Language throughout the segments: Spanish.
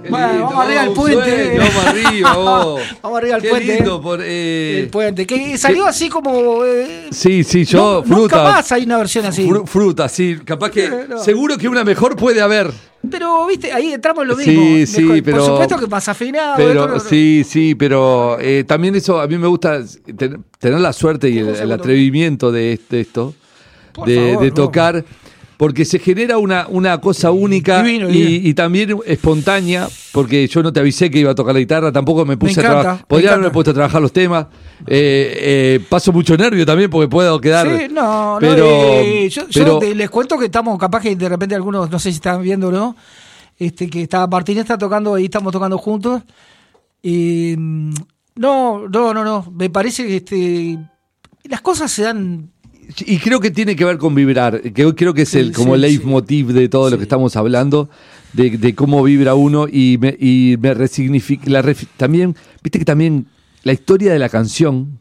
Bueno, vamos arriba del puente. Vamos arriba, vos. Vamos arriba del Qué puente. lindo El puente. Que salió así como. Sí, yo, fruta. Nunca más hay una versión así. Fruta, sí. Capaz que. No. Seguro que una mejor puede haber. Pero, viste, ahí entramos en lo mismo. Sí, pero. Por supuesto que más afinado. Pero, sí, pero también eso, a mí me gusta tener la suerte y el atrevimiento de esto, de tocar. Porque se genera una cosa única divino. Y también espontánea, porque yo no te avisé que iba a tocar la guitarra, tampoco me puse a trabajar. Podría haberme puesto a trabajar los temas. Paso mucho nervio también porque puedo quedar. Sí, yo les cuento que estamos, capaz que de repente algunos, no sé si están viendo o no, que Martín está tocando, ahí estamos tocando juntos. No. Me parece que las cosas se dan. Y creo que tiene que ver con vibrar, que creo que es el leitmotiv de todo lo que estamos hablando, de cómo vibra uno y me resignifica. También, viste que también la historia de la canción,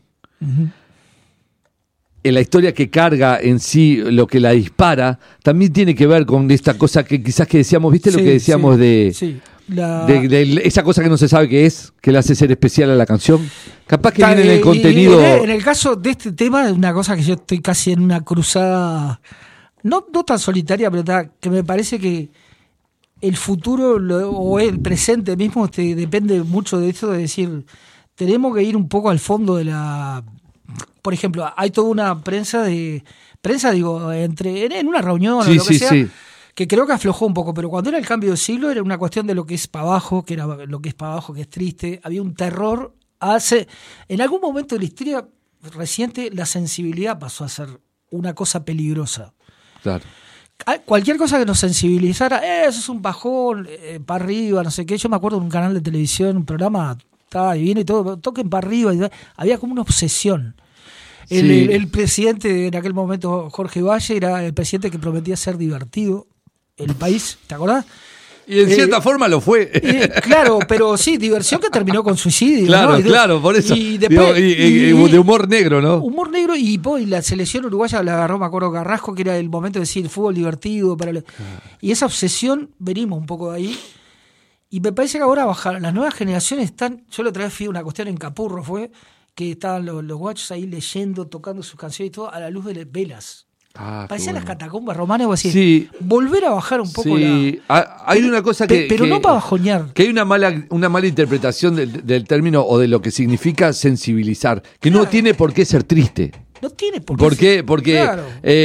en la historia que carga en sí, lo que la dispara, también tiene que ver con esta cosa que quizás que decíamos, viste lo que decíamos de esa cosa que no se sabe qué es, que le hace ser especial a la canción. Capaz que viene en el contenido. En el caso de este tema, una cosa que yo estoy casi en una cruzada, no tan solitaria, pero que me parece que el futuro o el presente mismo depende mucho de esto, de decir, tenemos que ir un poco al fondo de la. Por ejemplo, hay toda una prensa en una reunión o lo que sea. Sí. Que creo que aflojó un poco, pero cuando era el cambio de siglo era una cuestión de lo que es para abajo, que era lo que es para abajo, que es triste. Había un terror. En algún momento de la historia reciente, la sensibilidad pasó a ser una cosa peligrosa. Claro. Cualquier cosa que nos sensibilizara, eso es un bajón, para arriba, no sé qué. Yo me acuerdo de un canal de televisión, un programa, estaba divino y todo, toquen para arriba. Había como una obsesión. El presidente en aquel momento, Jorge Valle, era el presidente que prometía ser divertido. El país, ¿te acordás? Y en cierta forma lo fue. Claro, pero sí, diversión que terminó con suicidio. Claro, ¿no? Claro, por eso. Y después, de humor negro, ¿no? Humor negro y la selección uruguaya la agarró, me acuerdo, Carrasco, que era el momento de decir fútbol divertido. Y esa obsesión, venimos un poco de ahí. Y me parece que ahora las nuevas generaciones están. Yo la otra vez fui a una cuestión en Capurro, que estaban los guachos ahí leyendo, tocando sus canciones y todo, a la luz de velas. Parecían las catacumbas romanas o así. Sí. Volver a bajar un poco hay una cosa pero no para bajonear. Que hay una mala interpretación del término o de lo que significa sensibilizar. Que no tiene por qué ser triste. No tiene por qué. Porque claro.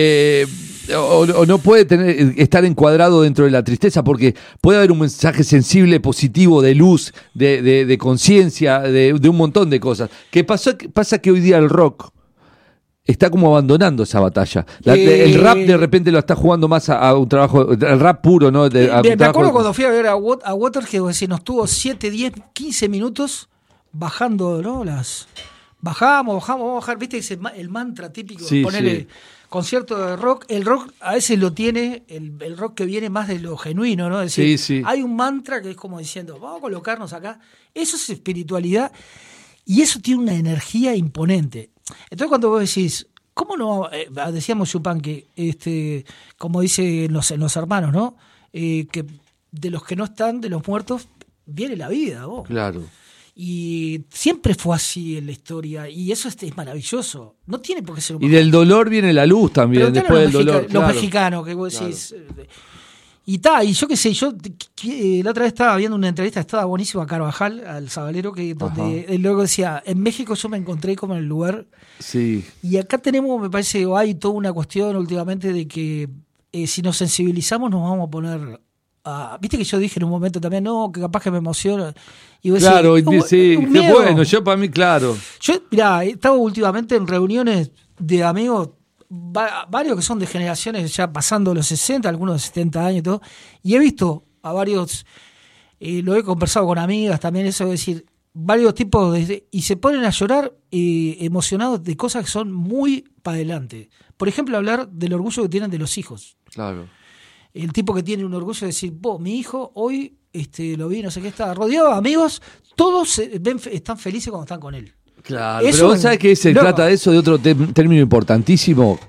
O no puede estar encuadrado dentro de la tristeza, porque puede haber un mensaje sensible, positivo, de luz, de conciencia, de un montón de cosas. Pasa que hoy día el rock está como abandonando esa batalla. El rap de repente lo está jugando más a un trabajo, el rap puro, ¿no? Me acuerdo cuando fui a ver a Waters, que nos tuvo 7, 10, 15 minutos bajando, ¿no? Vamos a bajar, viste el mantra típico, ponerle concierto de rock. El rock a veces lo tiene, el rock que viene más de lo genuino, ¿no? Es decir, hay un mantra que es como diciendo, vamos a colocarnos acá. Eso es espiritualidad y eso tiene una energía imponente. Entonces cuando vos decís, ¿cómo no? Decíamos Chupán que, como dicen los hermanos, ¿no? Que de los que no están, de los muertos, viene la vida, vos. Claro. Y siempre fue así en la historia, y eso es maravilloso. No tiene por qué ser un. Y del dolor viene la luz también, después del dolor. Los mexicanos, que vos decís. Y yo qué sé, la otra vez estaba viendo una entrevista, estaba buenísima, a Carvajal, al Sabalero, donde él luego decía, en México yo me encontré como en el lugar. Sí. Y acá tenemos, me parece, hay toda una cuestión últimamente de que si nos sensibilizamos nos vamos a poner. Viste que yo dije en un momento también, no, que capaz que me emociona. Y vos claro, decís, sí, qué bueno, yo para mí, claro. Yo, mirá, he estado últimamente en reuniones de amigos, varios que son de generaciones ya pasando los 60, algunos de 70 años y todo, y he visto a varios, lo he conversado con amigas también, eso es decir, varios tipos, y se ponen a llorar emocionados de cosas que son muy para adelante. Por ejemplo, hablar del orgullo que tienen de los hijos. Claro. El tipo que tiene un orgullo de decir, mi hijo hoy lo vi, no sé qué, está rodeado de amigos, todos están felices cuando están con él. Claro, eso, pero vos sabés que se trata de eso, de otro término importantísimo,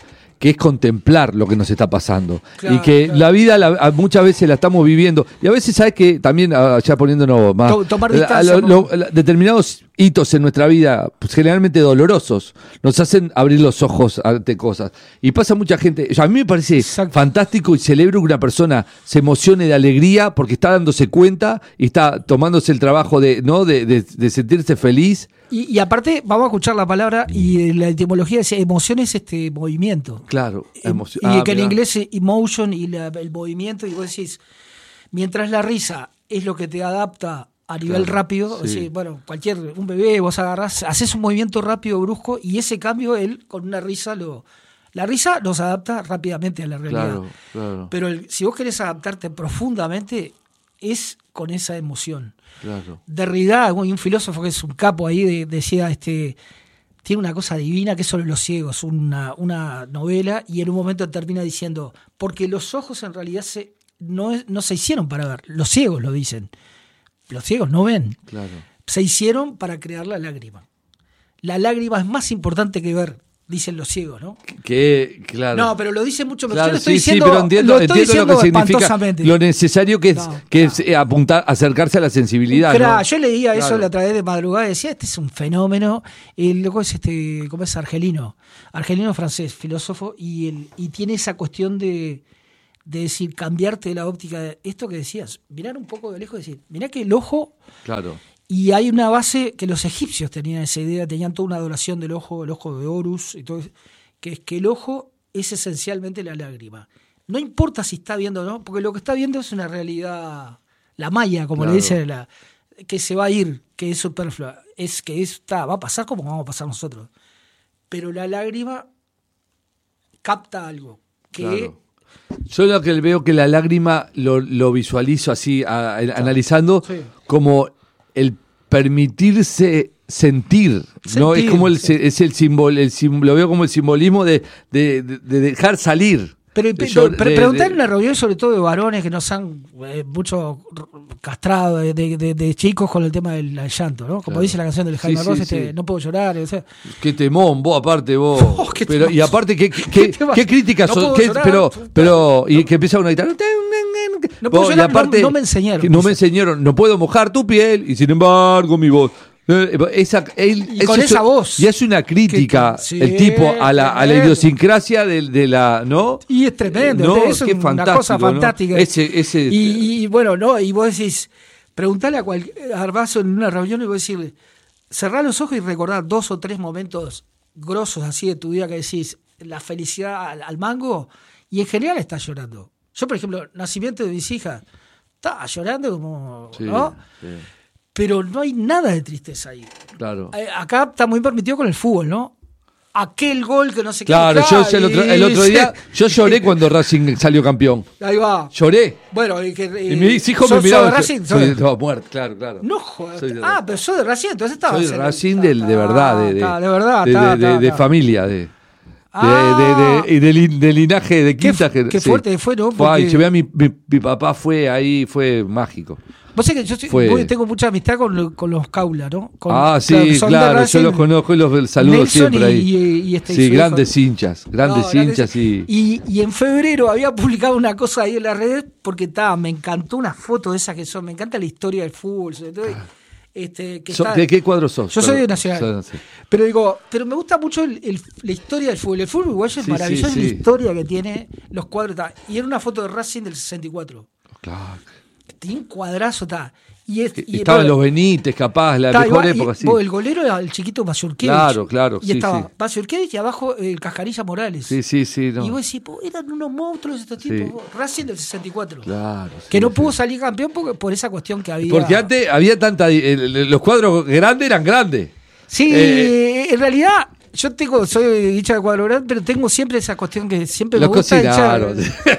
que es contemplar lo que nos está pasando. Claro, y que claro. la vida muchas veces la estamos viviendo. Y a veces, ¿sabes qué? También, ya poniéndonos más... Tomar distancia, determinados hitos en nuestra vida, pues, generalmente dolorosos, nos hacen abrir los ojos ante cosas. Y pasa mucha gente... A mí me parece Exacto. fantástico y celebro que una persona se emocione de alegría porque está dándose cuenta y está tomándose el trabajo de sentirse feliz. Y aparte, vamos a escuchar la palabra y la etimología dice emoción es movimiento. Claro. Y que en inglés es emotion y el movimiento, y vos decís, mientras la risa es lo que te adapta a nivel rápido, sí. o sea, bueno, un bebé, vos agarrás, haces un movimiento rápido, brusco, y ese cambio él con una risa la risa nos adapta rápidamente a la realidad. Claro. Pero si vos querés adaptarte profundamente, es con esa emoción. Claro. Derrida, hay un filósofo que es un capo ahí, decía, tiene una cosa divina que es sobre los ciegos, una novela, y en un momento termina diciendo, porque los ojos en realidad no se hicieron para ver, los ciegos lo dicen, los ciegos no ven, Claro. se hicieron para crear la lágrima. La lágrima es más importante que ver, dicen los ciegos, ¿no? Claro. No, pero lo dice mucho mejor. Claro, Yo lo estoy sí, diciendo, pero entiendo lo que significa, espantosamente. lo necesario que es, No, es apuntar, acercarse a la sensibilidad. Claro, ¿no? yo leía eso Claro. a través de madrugada y decía, este es un fenómeno. El loco es ¿cómo es? Argelino francés, filósofo, y tiene esa cuestión de decir, cambiarte la óptica. Esto que decías, mirar un poco de lejos y decir, mirá que el ojo. Claro. Y hay una base que los egipcios tenían esa idea, tenían toda una adoración del ojo, el ojo de Horus, y todo, que es que el ojo es esencialmente la lágrima. No importa si está viendo o no, porque lo que está viendo es una realidad, la maya, como Claro. le dicen, que se va a ir, que es superflua, va a pasar como vamos a pasar nosotros. Pero la lágrima capta algo, que Claro. Yo lo que veo que la lágrima lo visualizo así, analizando, Sí. como el permitirse sentir, ¿no? Es como sí. es el símbolo, lo veo como el simbolismo de dejar salir. Pero Yo, preguntar en una reunión, sobre todo de varones que nos han mucho castrado de chicos con el tema del llanto, ¿no? Como Claro. dice la canción del Jaime Sí, Ross, sí. no puedo llorar. O sea, Qué temón, vos aparte, vos. Oh, qué pero, temón. y aparte, ¿qué temón. críticas No son? puedo ¿Qué- llorar, pero, y que empieza una guitarra. No puedo Vos, y llorar, aparte, no me enseñaron. que no me enseñaron, no puedo mojar tu piel, y sin embargo mi voz. Y con esa voz. Y es una crítica, Sí, el tipo, a la tremendo. idiosincrasia de la, ¿no? Y es tremendo, No, es qué una fantástico, cosa ¿no? fantástica. Ese, Y bueno, no, y vos decís, preguntale a Arbazo en una reunión y vos decirle, cerrá los ojos y recordá 2 o 3 momentos grosos así de tu vida que decís, la felicidad al mango, y en general estás llorando. Yo, por ejemplo, nacimiento de mis hijas, estaba llorando como, sí, ¿no? sí, Pero no hay nada de tristeza ahí. claro. Acá está muy permitido con el fútbol, ¿no? Aquel gol que no sé qué. Claro, yo el otro día, yo lloré cuando Racing salió campeón. Ahí va. Lloré. Bueno, Y mis hijos me ¿sos miraban. de Racing? Soy muerto, claro. No jodas. Soy de Pero sos de Racing, entonces estabas Soy en el- Racing de verdad, de verdad, de familia, de linaje, de Qué quinta. qué sí. fuerte fue, ¿no? Fue ahí, Porque- llevé a mi papá, fue ahí, fue mágico. Vos sabés que tengo mucha amistad con los Caula, ¿no? Sí, son de claro, yo Racing, los conozco y los saludo Nelson siempre ahí. y Sí, su grandes hijo. hinchas, No, grandes hinchas y... Y en febrero había publicado una cosa ahí en las redes porque me encantó una foto de esas que son, me encanta la historia del fútbol, sobre todo. Que está- ¿De qué cuadro sos? Yo soy de Nacional. Sí. Pero me gusta mucho la historia del fútbol. El fútbol uruguayo es Sí, maravilloso, sí, la sí. historia que tiene, los cuadros. Y era una foto de Racing del 64. Claro. Tiene un cuadrazo, Estaban los Benítez, capaz, la mejor época, sí. El golero era el chiquito Mazurkiewicz. Claro, Y sí, estaba sí. Mazurkiewicz y abajo el Cascarilla Morales. Sí, no. Y vos decís, eran unos monstruos estos Sí. tipos. Racing del 64. Claro. Que sí, no sí. pudo salir campeón por esa cuestión que había. Porque antes había tanta... los cuadros grandes eran grandes. Sí, en realidad soy hincha de cuadro grande, pero tengo siempre esa cuestión que siempre me Los gusta cocinaron.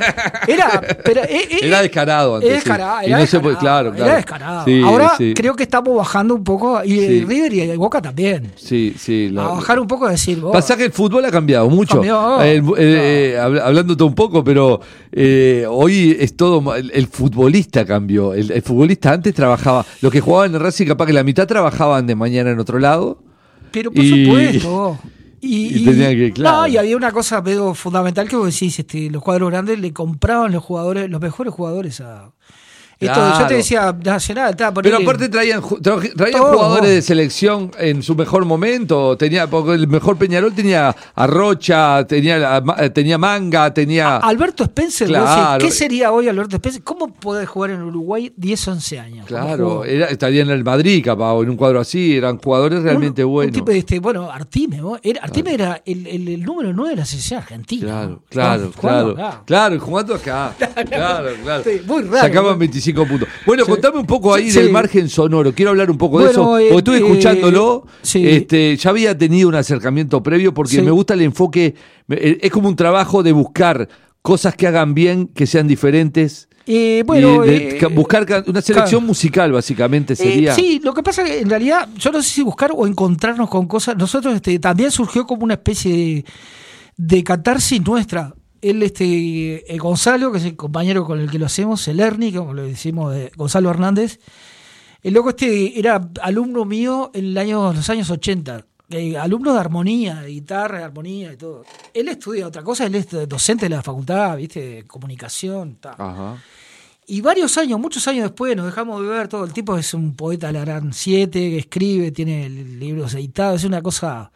Era descarado antes. Era descarado, sí. era Y no se puede, descarado, claro. era descarado. Sí, Ahora sí. creo que estamos bajando un poco, y Sí. River y Boca también. Sí. A bajar un poco a decir, vos. Pasa que el fútbol ha cambiado mucho. Cambió. Hablándote un poco, pero hoy es todo. El futbolista cambió. El futbolista antes trabajaba. Los que jugaban en Racing, capaz que la mitad trabajaban de mañana en otro lado. Pero por y- supuesto. Y tenían que, claro. No, y había una cosa medio fundamental que vos decís, los cuadros grandes le compraban los mejores jugadores a... Claro. Yo te decía, Nacional estaba Pero aparte traían jugadores de selección en su mejor momento. Porque el mejor Peñarol tenía a Rocha, tenía Manga, tenía... Alberto Spencer, claro. ¿Qué sería hoy Alberto Spencer? ¿Cómo podés jugar en Uruguay 10, 11 años? Claro, estaría en el Madrid, capaz, o en un cuadro así. Eran jugadores realmente buenos. Un tipo bueno, Artime. Artime era el número 9 de la selección argentina. Claro, jugando acá. Claro. Sí, muy raro. Sacaban 25 puntos. Bueno, contame un poco ahí del margen sonoro. Quiero hablar un poco de eso. Porque estuve escuchándolo. Ya había tenido un acercamiento previo porque me gusta el enfoque. Es como un trabajo de buscar cosas que hagan bien, que sean diferentes. Buscar una selección musical, básicamente, sería. Sí, lo que pasa es que en realidad, yo no sé si buscar o encontrarnos con cosas. Nosotros también surgió como una especie de catarsis nuestra. Él, Gonzalo, que es el compañero con el que lo hacemos, el Ernie, como le decimos, de Gonzalo Hernández. El loco era alumno mío en los años 80. Alumno de armonía, de guitarra, de armonía y todo. Él estudia otra cosa, él es docente de la facultad, ¿viste? De comunicación, tal. Ajá. Y muchos años después nos dejamos de ver. Todo el tipo es un poeta de la gran 7, que escribe, tiene libros editados, es una cosa...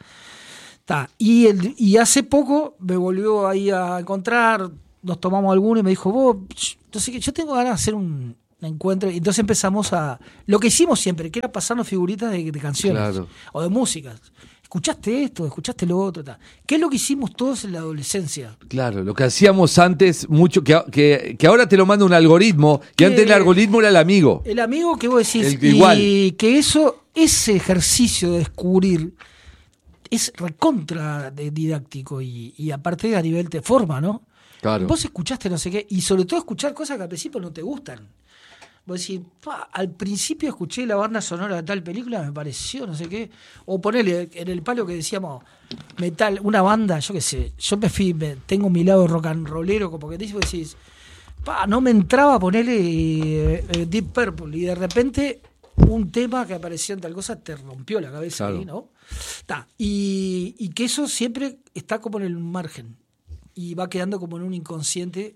Y hace poco me volvió ahí a encontrar, nos tomamos alguno y me dijo, vos, yo tengo ganas de hacer un encuentro. Y entonces empezamos lo que hicimos siempre, que era pasarnos figuritas de canciones o de músicas. Escuchaste esto, escuchaste lo otro. ¿Qué es lo que hicimos todos en la adolescencia? Claro, lo que hacíamos antes, mucho que ahora te lo manda un algoritmo, y antes el algoritmo era el amigo. El amigo que vos decís, y que ese ejercicio de descubrir es recontra didáctico y aparte a nivel de forma, ¿no? Claro. Vos escuchaste no sé qué, y sobre todo escuchar cosas que al principio no te gustan. Vos decís, al principio escuché la banda sonora de tal película, me pareció no sé qué, o ponele en el palo que decíamos metal, una banda, yo qué sé, yo tengo mi lado rock and rollero, como que vos decís, no me entraba a ponerle Deep Purple, y de repente un tema que apareció en tal cosa te rompió la cabeza, claro. Ahí, ¿no? Y que eso siempre está como en el margen y va quedando como en un inconsciente.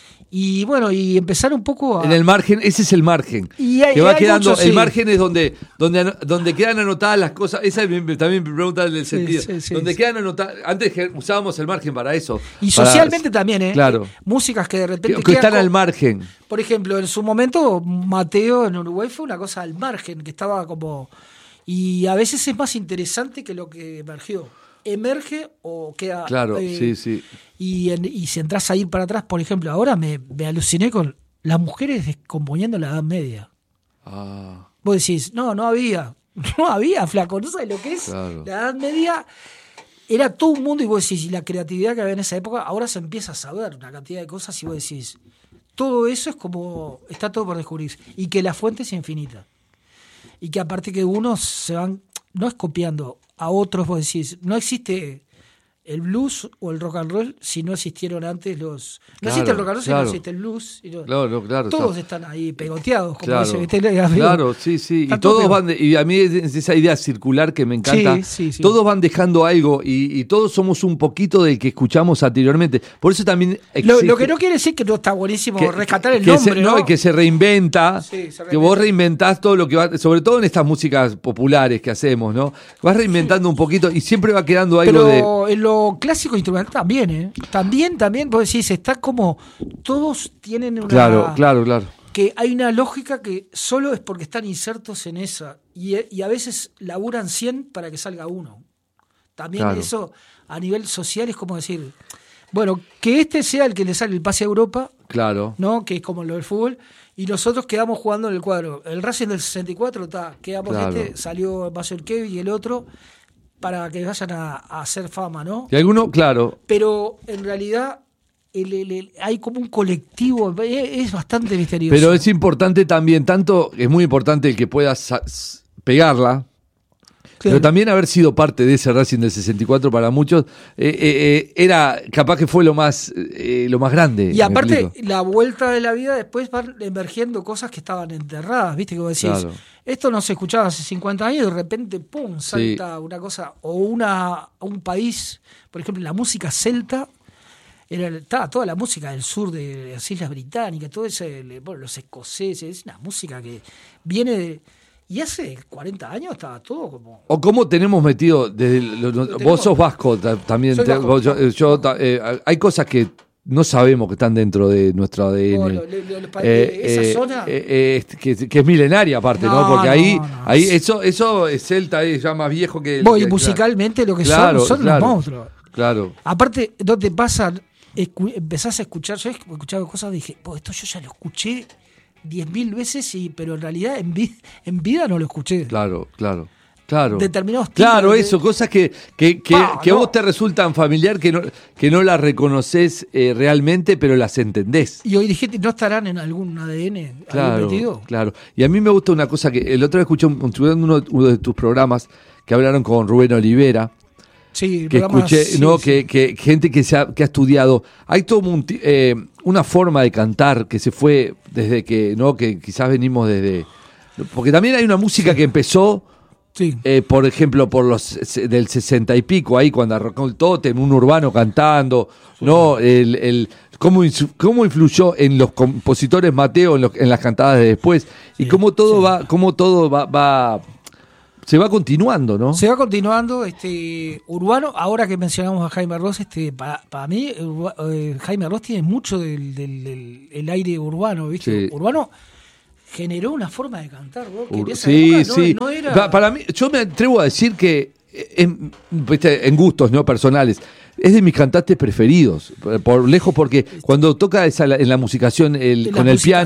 Y bueno, y empezar un poco a... En el margen, ese es el margen. Que va quedando, mucho, el margen es donde quedan anotadas las cosas. Esa también me pregunta del sentido. Donde quedan anotadas. Antes usábamos el margen para eso. Y socialmente también, ¿eh? Claro. Músicas que de repente que están al margen. Por ejemplo, en su momento, Mateo en Uruguay fue una cosa al margen, que estaba como... Y a veces es más interesante que lo que emergió. Emerge o queda... Claro, sí. Y si entras a ir para atrás, por ejemplo, ahora me aluciné con las mujeres descomponiendo la Edad Media. Vos decís, no había, flaco, no sabes lo que es. Claro. La Edad Media era todo un mundo, y vos decís, y la creatividad que había en esa época, ahora se empieza a saber una cantidad de cosas, y vos decís, todo eso es como, está todo por descubrir, y que la fuente es infinita. Y que aparte que unos se van, no es copiando a otros, vos decís, no existe el blues o el rock and roll si no existieron antes los... No existe el rock and roll si no existe el blues. Claro, todos están ahí pegoteados, como dice. Claro, sí. Y todos van... y a mí es esa idea circular que me encanta. Sí. Todos van dejando algo y todos somos un poquito del que escuchamos anteriormente. Por eso también existe, lo que no quiere decir que no está buenísimo rescatar el nombre, ¿no? Que se reinventa, que vos reinventás todo lo que va... Sobre todo en estas músicas populares que hacemos, ¿no? Vas reinventando un poquito y siempre va quedando algo de... En lo clásico instrumental también, ¿eh? También, vos decís, está como... Todos tienen una... Claro. Que hay una lógica que solo es porque están insertos en esa. Y a veces laburan 100 para que salga uno. También eso, a nivel social, es como decir... Bueno, que este sea el que le sale el pase a Europa. Claro. ¿No? Que es como lo del fútbol. Y nosotros quedamos jugando en el cuadro. El Racing del 64, quedamos salió va a ser Kevin y el otro... para que vayan a hacer fama, ¿no? Y alguno, claro. Pero en realidad hay como un colectivo, es bastante misterioso. Pero es importante también, es muy importante el que puedas pegarla, Pero también haber sido parte de ese Racing del 64 para muchos era capaz que fue lo más grande. Y aparte, la vuelta de la vida, después van emergiendo cosas que estaban enterradas, ¿viste? Como decís, claro, esto no se escuchaba hace 50 años y de repente, ¡pum!, salta una cosa. O un país, por ejemplo, la música celta, estaba toda la música del sur de las Islas Británicas, todo ese, los escoceses, es una música que viene de... Y hace 40 años estaba todo como... O cómo tenemos metido, vos sos vasco también, hay cosas que no sabemos que están dentro de nuestro ADN. Esa zona... que es milenaria aparte, ¿no? Porque ahí eso es celta, es ya más viejo que... Y musicalmente lo que son los monstruos. Claro. Aparte, ¿no te pasa? Empezás a escuchar, yo he escuchado cosas y dije, esto yo ya lo escuché 10.000 veces, pero en realidad en vida no lo escuché. Claro. Determinados claro, eso, cosas que a vos te resultan familiar, que no las reconoces realmente, pero las entendés. Y hoy dije, ¿no estarán en algún ADN metido? Claro. Y a mí me gusta una cosa que el otro día escuché uno de tus programas que hablaron con Rubén Olivera. Sí, que escuché, que gente que ha estudiado, hay todo una forma de cantar que se fue desde que quizás venimos desde, porque también hay una música que empezó, por ejemplo, por los del 60 y pico, ahí cuando arrancó el Tótem, un urbano cantando, ¿no? Cómo influyó en los compositores Mateo en las cantadas de después, y cómo todo va se va continuando, ¿no? Se va continuando, urbano. Ahora que mencionamos a Jaime Ross, para mí Jaime Ross tiene mucho del aire urbano, ¿viste? Sí. Urbano generó una forma de cantar, ¿vos? Que sí. No era... Para mí, yo me atrevo a decir que en gustos no personales, es de mis cantantes preferidos, por lejos, porque cuando toca en la musicación con el piano,